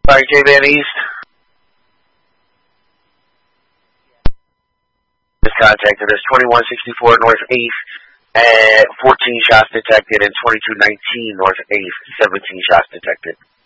Alright, J Van East. This contacted us 2164 North 8th at 14 shots detected and 2219 North 8th, 17 shots detected.